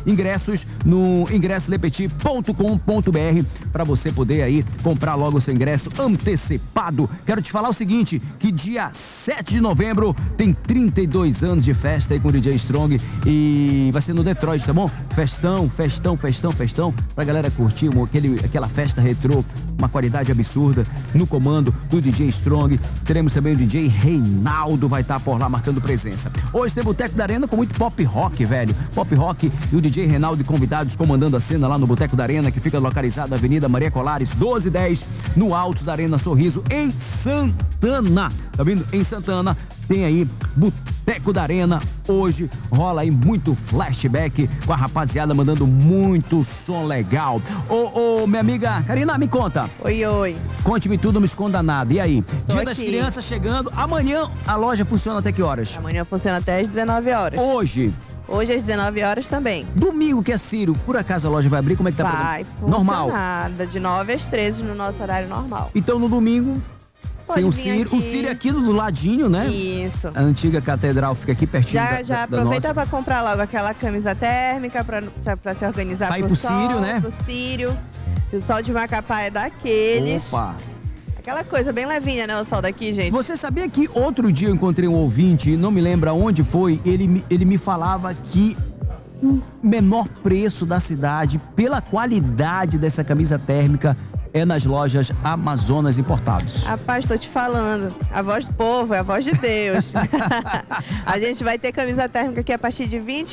ingressos no ingressolepeti.com.br para você poder aí comprar logo o seu ingresso antecipado. Quero te falar o seguinte, que dia 7 de novembro tem 32 anos de festa aí com o DJ Strong e vai ser no Detroit, tá bom? Festão pra galera curtir aquela festa retrô, uma qualidade absurda no comando do DJ Strong. Teremos também o DJ Reinaldo, vai estar por lá marcando presença. Hoje tem Boteco da Arena com muito pop rock, velho. Pop rock e o DJ Reinaldo e convidados comandando a cena lá no Boteco da Arena, que fica localizado na Avenida Maria Colares, 1210, no alto da Arena Sorriso, em Santana. Tá vendo? Em Santana tem aí Boteco da Arena. Hoje rola aí muito flashback com a rapaziada mandando muito som legal. Ô, minha amiga Karina, me conta. Oi. Conte-me tudo, não me esconda nada. E aí? Estou Dia das aqui. Crianças chegando. Amanhã a loja funciona até que horas? Amanhã funciona até às 19 horas. Hoje Hoje às 19 horas também. Domingo, que é Ciro, por acaso a loja vai abrir? Como é que tá? Vai Normal. funcionar de 9 às 13 no nosso horário normal. Então no domingo Pode tem o vir Ciro. aqui. O Ciro é aqui do ladinho, né? Isso. A antiga catedral fica aqui pertinho Já da aproveita nossa. para comprar logo aquela camisa térmica para se organizar Vai pro pro sol, Círio, né? pro Círio. Se o sol de Macapá é daqueles. Opa! Aquela coisa bem levinha, né? O sol daqui, gente. Você sabia que outro dia eu encontrei um ouvinte, não me lembro aonde foi, ele me falava que o menor preço da cidade, pela qualidade dessa camisa térmica, é nas lojas Amazonas Importados. Rapaz, tô te falando. A voz do povo é a voz de Deus. A gente vai ter camisa térmica aqui a partir de R$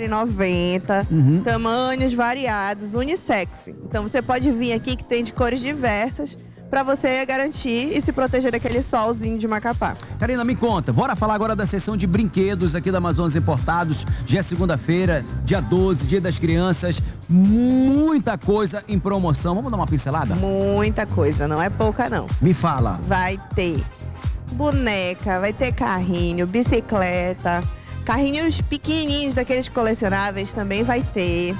24,90. Tamanhos variados, unissex. Então você pode vir aqui que tem de cores diversas para você garantir e se proteger daquele solzinho de Macapá. Karina, me conta, bora falar agora da seção de brinquedos aqui da Amazonas Importados. Já é segunda-feira, dia 12, dia das crianças. Muita coisa em promoção. Vamos dar uma pincelada? Muita coisa, não é pouca não. Me fala. Vai ter boneca, vai ter carrinho, bicicleta, carrinhos pequenininhos daqueles colecionáveis também vai ter.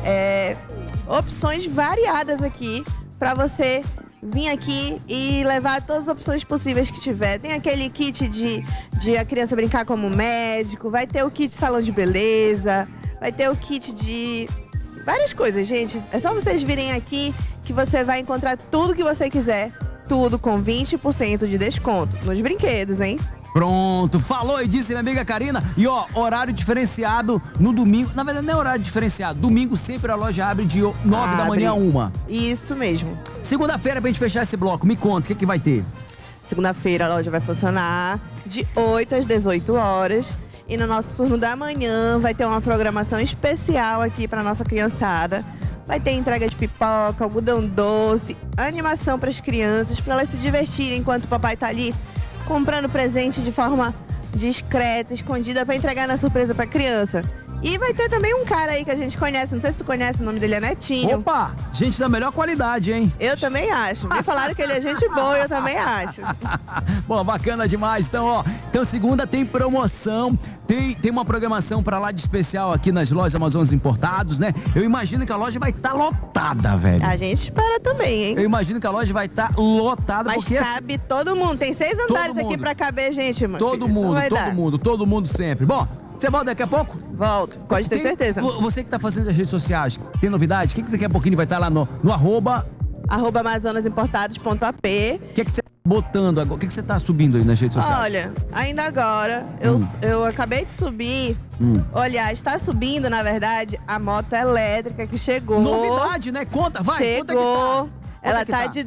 Opções variadas aqui para você vir aqui e levar todas as opções possíveis que tiver. Tem aquele kit de a criança brincar como médico, vai ter o kit salão de beleza, vai ter o kit de várias coisas, gente. É só vocês virem aqui que você vai encontrar tudo que você quiser, tudo com 20% de desconto nos brinquedos, hein? Pronto, falou e disse minha amiga Karina. E ó, horário diferenciado no domingo. Na verdade não é horário diferenciado. Domingo sempre a loja abre de 9 da manhã a 1. Isso mesmo. Segunda-feira pra gente fechar esse bloco, me conta, o que vai ter? Segunda-feira a loja vai funcionar de 8 às 18 horas. E no nosso turno da manhã vai ter uma programação especial aqui para nossa criançada. Vai ter entrega de pipoca, algodão doce, animação para as crianças, para elas se divertirem enquanto o papai tá ali comprando presente de forma discreta, escondida, para entregar na surpresa para criança. E vai ter também um cara aí que a gente conhece, não sei se tu conhece, o nome dele é Netinho. Opa, gente da melhor qualidade, hein? Eu também acho. Me falaram que ele é gente boa, eu também acho. Bom, bacana demais. Então, ó, segunda tem promoção, tem uma programação pra lá de especial aqui nas lojas Amazonas Importados, né? Eu imagino que a loja vai estar lotada, velho. A gente espera também, hein? Eu imagino que a loja vai estar lotada, Mas porque cabe todo mundo. Tem 6 andares aqui pra caber, gente, mano. todo mundo sempre. Bom, você volta daqui a pouco? Volto, pode ter certeza. Você que tá fazendo as redes sociais, tem novidade? O que daqui a pouquinho vai estar lá no arroba @amazonasimportados.ap. O que você tá botando agora? O que você tá subindo aí nas redes sociais? Olha, ainda agora, eu acabei de subir. Olha, está subindo, na verdade, a moto elétrica que chegou. Novidade, né? Conta, vai, chegou. conta que tá. Ela tá de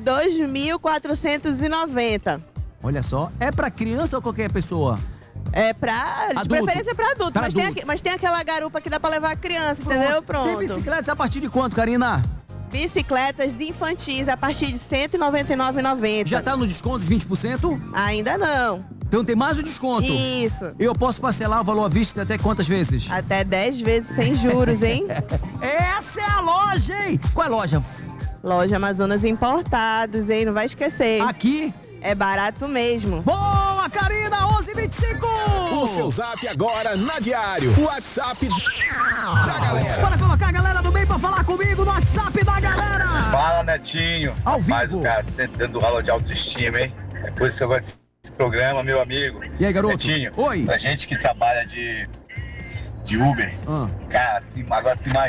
2.490. Olha só, é pra criança ou qualquer pessoa? É de preferência pra adulto. Pra adulto. Mas tem aquela garupa que dá pra levar a criança, entendeu? Pronto. Tem bicicletas a partir de quanto, Karina? Bicicletas de infantis a partir de R$ 199,90. Já tá no desconto de 20%? Ainda não. Então tem mais o desconto. Isso. Eu posso parcelar o valor à vista até quantas vezes? Até 10 vezes sem juros, hein? Essa é a loja, hein? Qual é a loja? Loja Amazonas Importados, hein? Não vai esquecer. Aqui? É barato mesmo. Boa, Karina, 11:25. O seu zap agora na Diário. WhatsApp da galera. Bora colocar a galera do bem pra falar comigo no WhatsApp da galera. Fala, Netinho. Ao vivo. Mas o cacete dando aula de autoestima, hein? É por isso que eu gosto desse programa, meu amigo. E aí, garoto? Netinho. Oi. Pra gente que trabalha de Uber, cara, agora tu